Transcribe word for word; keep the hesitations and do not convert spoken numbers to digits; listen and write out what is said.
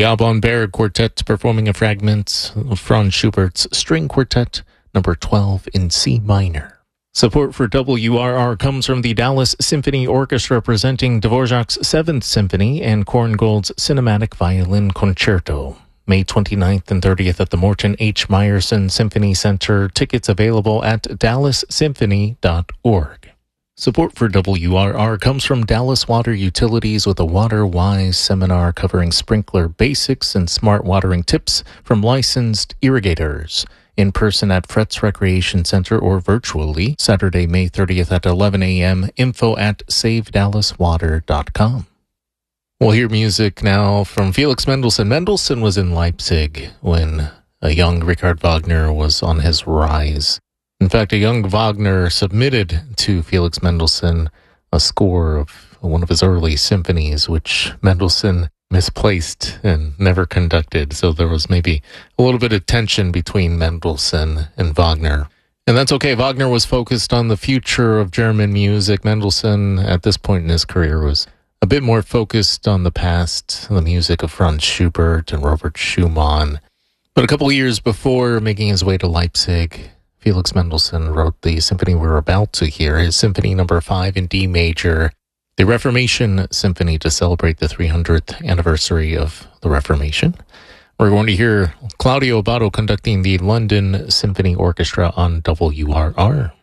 The Alban Berg Quartet performing a fragment of Franz Schubert's String Quartet number twelve in C minor. Support for W R R comes from the Dallas Symphony Orchestra presenting Dvorak's Seventh Symphony and Korngold's Cinematic Violin Concerto. May twenty-ninth and thirtieth at the Morton H. Meyerson Symphony Center. Tickets available at dallas symphony dot org. Support for W R R comes from Dallas Water Utilities with a Water-Wise seminar covering sprinkler basics and smart watering tips from licensed irrigators. In person at Fretz Recreation Center or virtually, Saturday, May thirtieth at eleven a.m., info at save dallas water dot com. We'll hear music now from Felix Mendelssohn. Mendelssohn was in Leipzig when a young Richard Wagner was on his rise. In fact, a young Wagner submitted to Felix Mendelssohn a score of one of his early symphonies, which Mendelssohn misplaced and never conducted. So there was maybe a little bit of tension between Mendelssohn and Wagner. And that's okay. Wagner was focused on the future of German music. Mendelssohn, at this point in his career, was a bit more focused on the past, the music of Franz Schubert and Robert Schumann. But a couple of years before making his way to Leipzig, Felix Mendelssohn wrote the symphony we're about to hear, his Symphony Number five in D major, the Reformation Symphony to celebrate the three hundredth anniversary of the Reformation. We're going to hear Claudio Abbado conducting the London Symphony Orchestra on W R R.